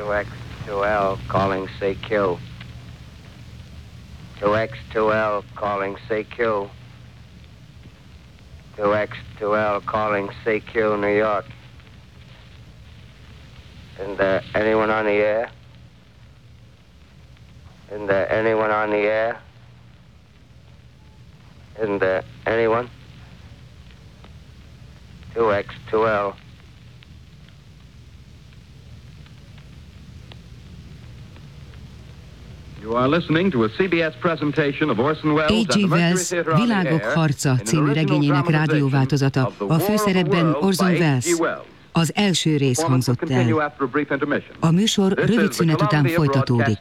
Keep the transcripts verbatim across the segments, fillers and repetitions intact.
two X two L calling C Q. two X two L calling C Q. two X two L calling C Q, New York. Isn't there anyone on the air? Isn't there anyone on the air? Isn't there anyone? two X two L. You are listening to a C B S presentation of Orson Welles há gé. Wells Világok harca című regényének rádióváltozata. A főszerepben Orson Welles. Az első rész hangzott el. A műsor rövid szünet után folytatódik.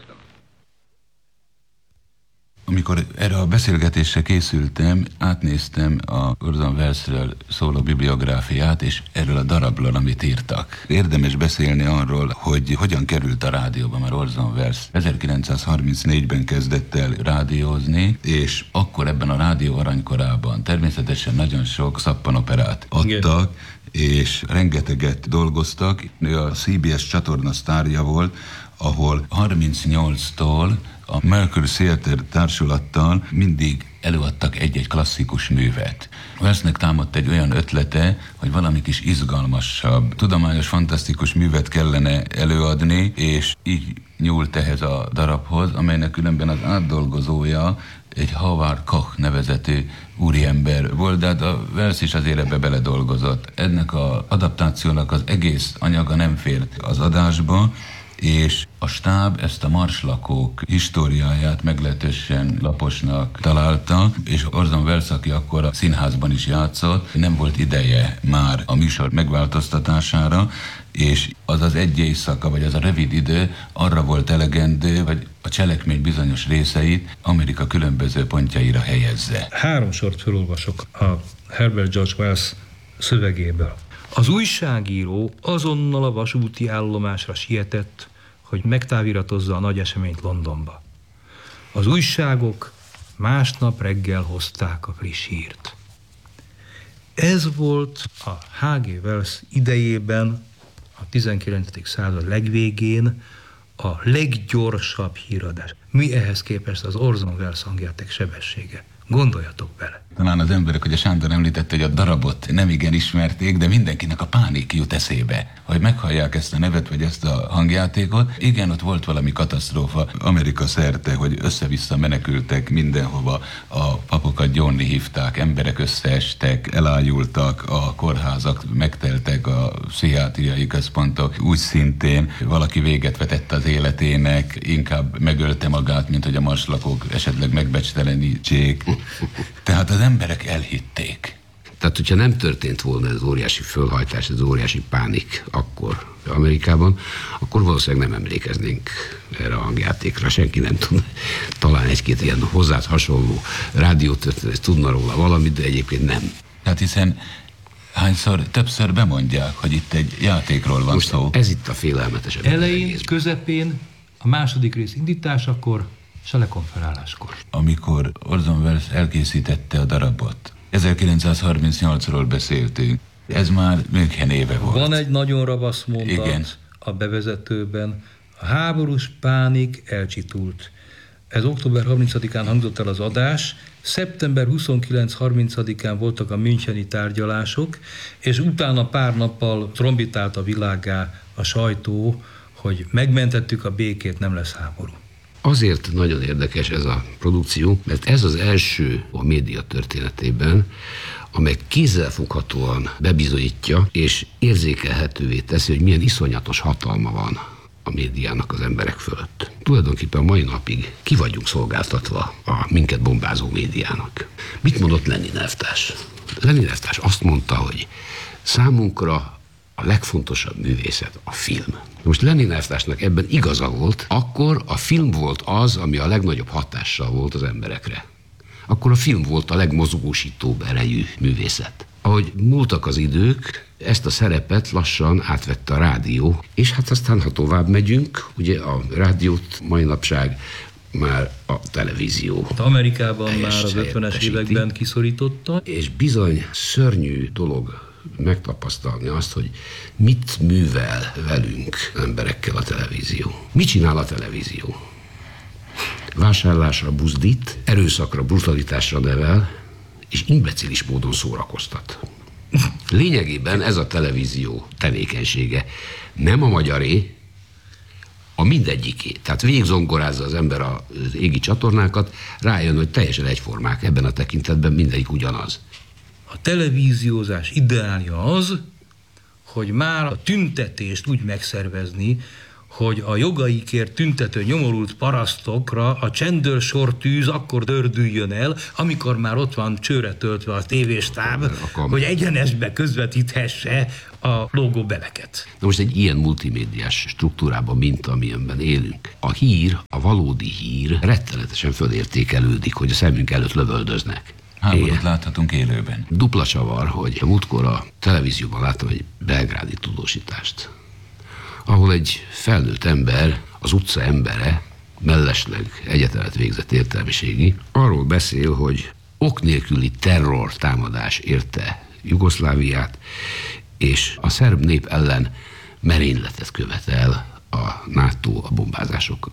Amikor erre a beszélgetésre készültem, átnéztem a Orson Wellesről szóló bibliográfiát, és erről a darabról, amit írtak. Érdemes beszélni arról, hogy hogyan került a rádióba, mert Orson Welles ezerkilencszázharmincnégyben kezdett el rádiózni, és akkor ebben a rádió aranykorában természetesen nagyon sok szappanoperát adtak, és rengeteget dolgoztak. Ő a cé bé es csatorna sztárja volt, ahol harmincnyolctól a Mercury Theatre társulattal mindig előadtak egy-egy klasszikus művet. Wellesnek támadt egy olyan ötlete, hogy valami kis izgalmasabb, tudományos, fantasztikus művet kellene előadni, és így nyúlt ehhez a darabhoz, amelynek különben az átdolgozója egy Howard Koch nevezetű úriember volt, de a Welles is azért ebbe beledolgozott. Ennek az adaptációnak az egész anyaga nem fért az adásba, és a stáb ezt a marslakók históriáját meglehetősen laposnak találta, és Orson Welles, aki akkor a színházban is játszott, nem volt ideje már a műsor megváltoztatására, és az az egy éjszaka, vagy az a rövid idő arra volt elegendő, hogy a cselekmény bizonyos részeit Amerika különböző pontjaira helyezze. Három sort felolvasok a Herbert George Wells szövegéből. Az újságíró azonnal a vasúti állomásra sietett, hogy megtáviratozza a nagy eseményt Londonba. Az újságok másnap reggel hozták a friss hírt. Ez volt a há gé. Wells idejében, a tizenkilencedik század legvégén a leggyorsabb híradás. Mi ehhez képest az Orson Welles hangjáték sebessége? Gondoljatok bele. Talán az emberek, hogy a Sándor említette, hogy a darabot nem igen ismerték, de mindenkinek a pánik jut eszébe, hogy meghallják ezt a nevet, vagy ezt a hangjátékot. Igen, ott volt valami katasztrófa Amerika szerte, hogy össze-vissza menekültek mindenhova. A papokat gyónni hívták, emberek összeestek, elájultak, a kórházak megteltek, a pszichiátriai központok. Úgy szintén valaki véget vetett az életének, inkább megölte magát, mint hogy a marslakók esetleg megbecstelenítsék. Tehát az emberek elhitték. Tehát, hogyha nem történt volna ez óriási fölhajtás, ez óriási pánik akkor Amerikában, akkor valószínűleg nem emlékeznénk erre a hangjátékra. Senki nem tud. Talán egy-két ilyen hozzád hasonló rádiótörténet tudna róla valamit, de egyébként nem. Tehát hiszen hányszor, többször bemondják, hogy itt egy játékról van Most szó. Ez itt a félelmetesebb. Elején, közepén, a második rész indításakor, és a lekonferáláskor. Amikor Orson Welles elkészítette a darabot, ezerkilencszázharmincnyolcról beszéltünk, ez már München éve volt. Van egy nagyon ravasz mondat. Igen. A bevezetőben. A háborús pánik elcsitult. Ez október harmincadikán hangzott el az adás, szeptember huszonkilenc-harmincadikán voltak a müncheni tárgyalások, és utána pár nappal trombitált a világgá a sajtó, hogy megmentettük a békét, nem lesz háború. Azért nagyon érdekes ez a produkció, mert ez az első a média történetében, amely kézzelfoghatóan bebizonyítja és érzékelhetővé teszi, hogy milyen iszonyatos hatalma van a médiának az emberek fölött. Tulajdonképpen a mai napig ki vagyunk szolgáltatva a minket bombázó médiának. Mit mondott Lenin elvtárs? Lenin elvtárs azt mondta, hogy számunkra a legfontosabb művészet a film. Most Lenin elvtársnak ebben igaza volt, akkor a film volt az, ami a legnagyobb hatással volt az emberekre. Akkor a film volt a legmozgósítóbb erejű művészet. Ahogy múltak az idők, ezt a szerepet lassan átvette a rádió, és hát aztán, ha tovább megyünk, ugye a rádiót mai napság már a televízió. Amerikában már az ötvenes években kiszorította. És bizony szörnyű dolog megtapasztalni azt, hogy mit művel velünk emberekkel a televízió. Mit csinál a televízió? Vásárlásra buzdít, erőszakra, brutalitásra nevel, és imbecilis módon szórakoztat. Lényegében ez a televízió tevékenysége nem a magyaré, a mindegyiké. Tehát végigzongorázza az ember az égi csatornákat, rájön, hogy teljesen egyformák ebben a tekintetben, mindegyik ugyanaz. A televíziózás ideálja az, hogy már a tüntetést úgy megszervezni, hogy a jogaikért tüntető nyomorult parasztokra a csendőrsortűz akkor dördüljön el, amikor már ott van csőre töltve a tévéstáb, hogy egyenesbe közvetíthesse a lógóbeleket. Na most egy ilyen multimédiás struktúrában, mint amilyenben élünk, a hír, a valódi hír rettenetesen fölértékelődik, hogy a szemünk előtt lövöldöznek. Háborút láthatunk élőben. Dupla csavar, hogy múltkor a televízióban láttam egy belgrádi tudósítást, ahol egy felnőtt ember, az utca embere, mellesleg egyetemet végzett értelmiségi, arról beszél, hogy ok nélküli terror támadás érte Jugoszláviát, és a szerb nép ellen merényletet követel a NATO a bombázásokkal.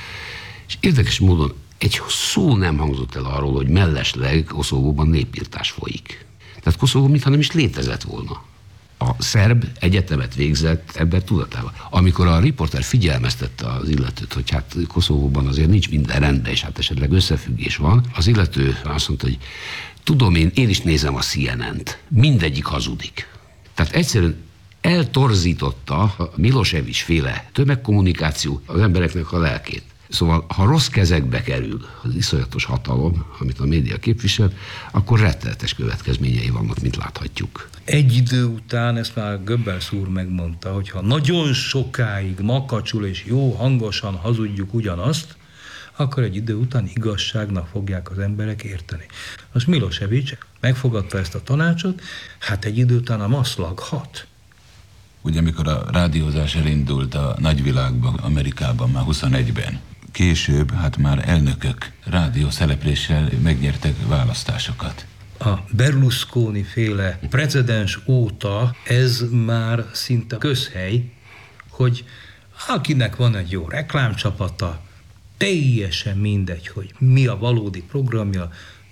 És érdekes módon egy szó nem hangzott el arról, hogy mellesleg Koszovóban népírtás folyik. Tehát Koszovó mintha nem is létezett volna. A szerb egyetemet végzett ember tudatában. Amikor a riporter figyelmeztette az illetőt, hogy hát Koszovóban azért nincs minden rendben, és hát esetleg összefüggés van, az illető azt mondta, hogy tudom én, én is nézem a C N N-t, mindegyik hazudik. Tehát egyszerűen eltorzította a Milosevic féle tömegkommunikáció az embereknek a lelkét. Szóval, ha rossz kezekbe kerül az iszonyatos hatalom, amit a média képvisel, akkor rettenetes következményei vannak, mint láthatjuk. Egy idő után, ezt már Goebbels úr megmondta, hogy ha nagyon sokáig makacsul és jó hangosan hazudjuk ugyanazt, akkor egy idő után igazságnak fogják az emberek érteni. Most Milosevic megfogadta ezt a tanácsot, hát egy idő után a maszlag hat. Ugye, amikor a rádiózás elindult a nagyvilágban, Amerikában már huszonegyben, később hát már elnökök rádió szerepléssel megnyertek választásokat. A Berlusconi féle precedens óta ez már szinte közhely, hogy akinek van egy jó reklámcsapata, teljesen mindegy, hogy mi a valódi programja,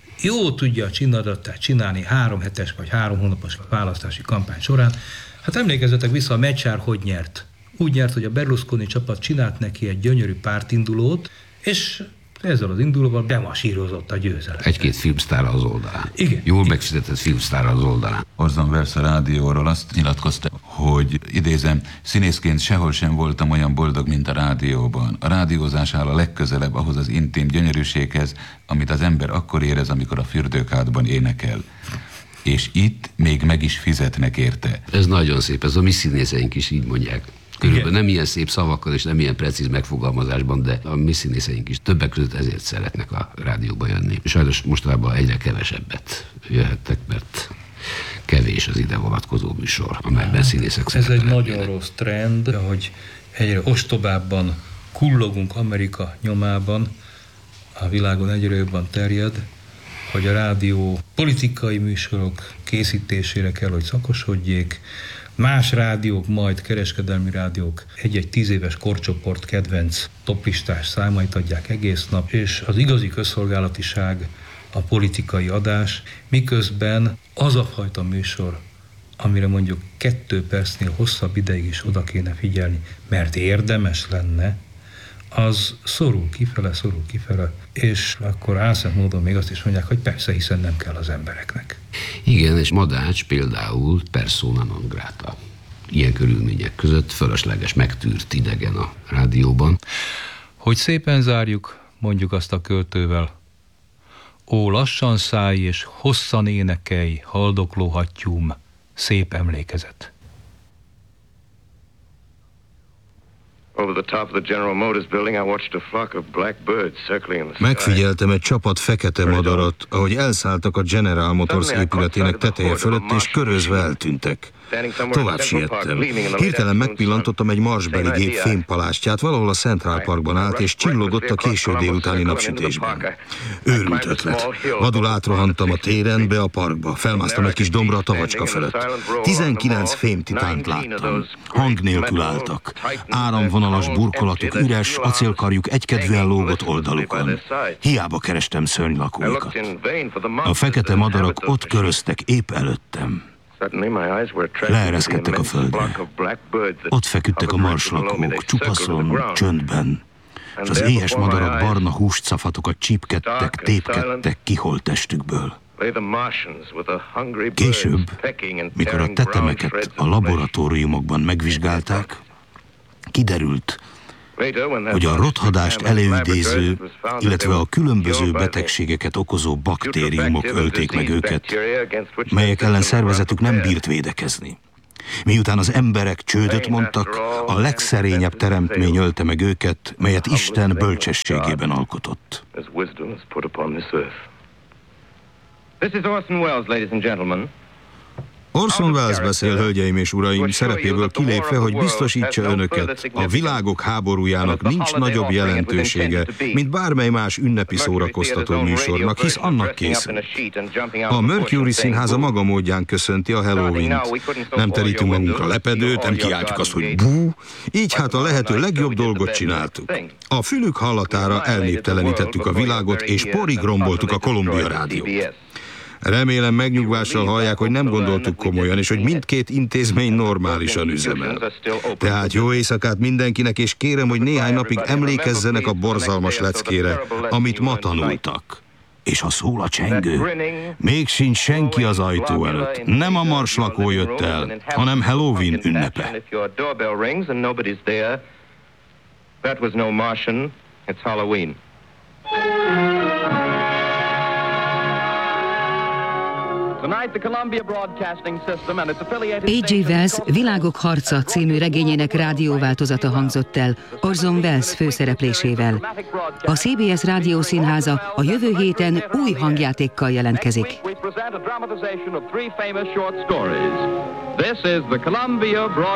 jó tudja a csinadattát csinálni három hetes vagy három hónapos választási kampány során. Hát emlékezzetek vissza, a Mecsár hogy nyert. Úgy nyert, hogy a Berlusconi csapat csinált neki egy gyönyörű pártindulót, és ezzel az indulóval bemasírozott a győzelem. Egy-két filmsztára az oldalán. Igen. Jól megfizetett filmsztára az oldalán. Orson Welles a rádióról azt nyilatkozta, hogy idézem, színészként sehol sem voltam olyan boldog, mint a rádióban. A rádiózás áll a legközelebb ahhoz az intim gyönyörűséghez, amit az ember akkor érez, amikor a fürdőkádban énekel. És itt még meg is fizetnek érte. Ez nagyon szép, ez a mi színészeink is így mondják. Körülbelül nem ilyen szép szavakkal és nem ilyen precíz megfogalmazásban, de a mi színészeink is többek között ezért szeretnek a rádióba jönni. Sajnos mostanában egyre kevesebbet jöhettek, mert kevés az ide vonatkozó műsor, amelyben színészek Ez egy nagyon lennének. rossz trend, hogy egyre ostobábban kullogunk Amerika nyomában, a világon egyre jobban terjed, hogy a rádió politikai műsorok készítésére kell, hogy szakosodjék, más rádiók, majd kereskedelmi rádiók egy-egy tíz éves korcsoport kedvenc toplistás számait adják egész nap, és az igazi közszolgálatiság a politikai adás, miközben az a fajta műsor, amire mondjuk kettő percnél hosszabb ideig is oda kéne figyelni, mert érdemes lenne, az szorul kifele, szorul kifele, és akkor álszent módon még azt is mondják, hogy persze, hiszen nem kell az embereknek. Igen, és Madács például persona non grata. Ilyen körülmények között fölösleges, megtűrt idegen a rádióban. Hogy szépen zárjuk, mondjuk azt a költővel. Ó, lassan szállj és hosszan énekelj, haldokló hattyúm, szép emlékezet. Megfigyeltem egy csapat fekete madarat, ahogy elszálltak a General Motors épületének teteje fölött, és körözve eltűntek. Tovább siettem. Hirtelen megpillantottam egy marsbeli gép fémpalástját, valahol a Central Parkban állt, és csillogott a késő délutáni napsütésben. Őrült ötlet. Vadul átrohantam a téren be a parkba. Felmásztam egy kis dombra a tavacska fölött. Tizenkilenc fémtitánt láttam. Hang nélkül álltak. Áramvonalas burkolatuk üres, acélkarjuk egykedvűen lógott oldalukon. Hiába kerestem szörnylakóikat. A fekete madarak ott köröztek épp előttem. Leereszkedtek a földre. Ott feküdtek a marslakók, csupaszon, csöndben, és az éhes madarak barna húscafatokat csípkedtek, tépkedtek ki holttestükből. Később, mikor a tetemeket a laboratóriumokban megvizsgálták, kiderült, hogy a rothadást előidéző, illetve a különböző betegségeket okozó baktériumok ölték meg őket, melyek ellen szervezetük nem bírt védekezni. Miután az emberek csődöt mondtak, a legszerényebb teremtmény ölte meg őket, melyet Isten bölcsességében alkotott. This is Orson Welles, ladies and gentlemen. Orson Welles beszél, hölgyeim és uraim, szerepéből kilépve, hogy biztosítsa önöket, a világok háborújának nincs nagyobb jelentősége, mint bármely más ünnepi szórakoztató műsornak, hisz annak készül. A Mercury Színháza maga módján köszönti a Halloween-t. Nem terítünk magunkra lepedőt, nem kiáltjuk azt, hogy bú, így hát a lehető legjobb dolgot csináltuk. A fülük hallatára elnéptelenítettük a világot, és porig romboltuk a Columbia rádiót. Remélem megnyugvással hallják, hogy nem gondoltuk komolyan, és hogy mindkét intézmény normálisan üzemel. Tehát jó éjszakát mindenkinek, és kérem, hogy néhány napig emlékezzenek a borzalmas leckére, amit ma tanultak. És ha szól a csengő, még sincs senki az ajtó előtt. Nem a marslakó jött el, hanem Halloween ünnepe. That was no Martian, it's Halloween. há gé. Wells Világok harca című regényének rádióváltozata hangzott el Orson Welles főszereplésével. A cé bé es Rádiószínháza a jövő héten új hangjátékkal jelentkezik.